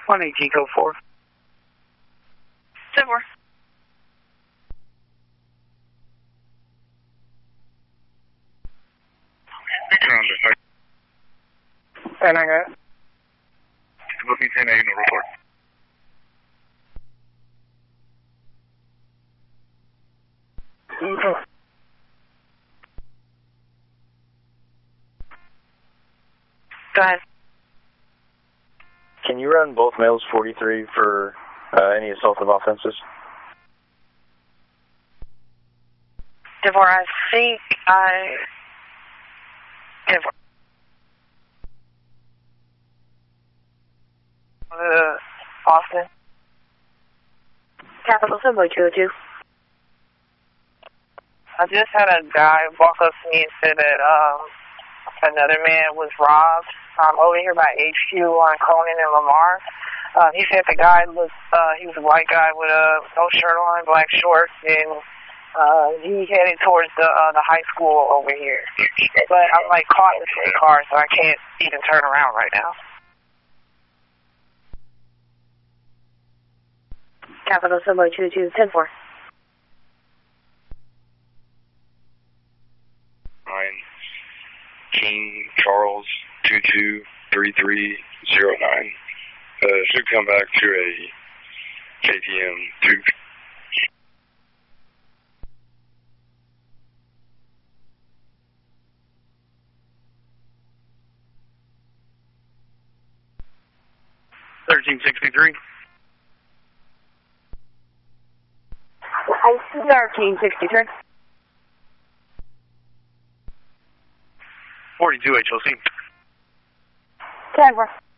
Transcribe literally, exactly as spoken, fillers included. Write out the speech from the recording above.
one eighteen code four. ten four. And I got booking ten A, no report. Mm-hmm. Go ahead. Can you run both males forty-three for uh, any assaultive offenses? Devore, I think I... Devore. Uh, Austin. Capital Subway two oh two. I just had a guy walk up to me and say that um, another man was robbed um, over here by H Q on Conan and Lamar. Uh, he said the guy looked, uh, he was a white guy with a no shirt on, black shorts, and uh, he headed towards the uh, the high school over here. But I'm like caught in the same car, so I can't even turn around right now. Capital Subway two two ten four. Nine King Charles two two three three zero nine. Uh, should come back to a K T M two. thirteen sixty-three. thirteen sixty-three. forty-two H O C. ten four.